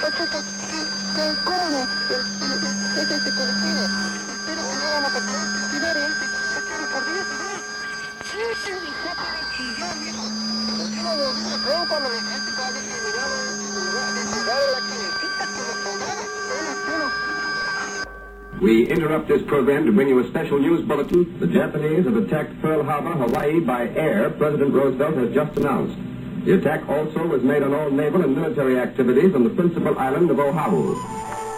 We interrupt this program to bring you a special news bulletin. The Japanese have attacked Pearl Harbor, Hawaii by air, President Roosevelt has just announced. The attack also was made on all naval and military activities on the principal island of Oahu.